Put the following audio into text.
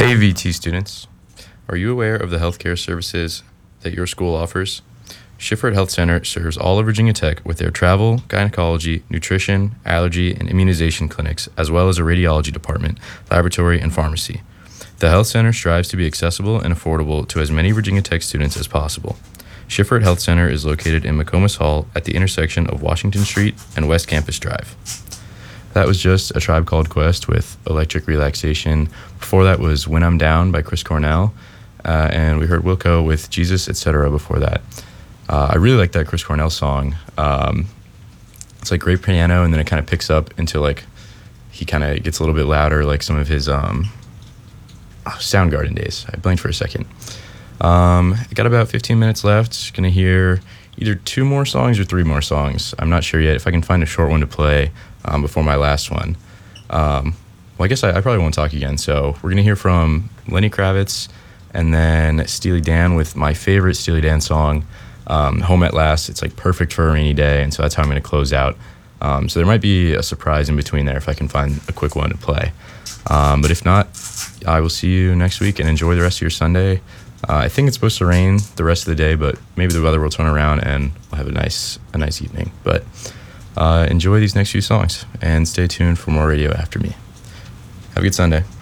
Hey, VT students. Are you aware of the healthcare services that your school offers? Schifferett Health Center serves all of Virginia Tech with their travel, gynecology, nutrition, allergy, and immunization clinics, as well as a radiology department, laboratory, and pharmacy. The Health Center strives to be accessible and affordable to as many Virginia Tech students as possible. Schifferett Health Center is located in McComas Hall at the intersection of Washington Street and West Campus Drive. That was just A Tribe Called Quest with Electric Relaxation. Before that was When I'm Down by Chris Cornell. And we heard Wilco with Jesus, Etc. before that. I really like that Chris Cornell song. It's like great piano, and then it kind of picks up into like, he kind of gets a little bit louder, like some of his Soundgarden days. I blanked for a second. I got about 15 minutes left. Gonna hear either 2 more songs or 3 more songs. I'm not sure yet. If I can find a short one to play before my last one. Well, I guess I probably won't talk again. So we're gonna hear from Lenny Kravitz and then Steely Dan with my favorite Steely Dan song, Home at Last. It's like perfect for a rainy day, and so that's how I'm gonna close out. So there might be a surprise in between there if I can find a quick one to play. But if not, I will see you next week, and enjoy the rest of your Sunday. I think it's supposed to rain the rest of the day, but maybe the weather will turn around and we'll have a nice evening. But enjoy these next few songs and stay tuned for more radio after me. Have a good Sunday.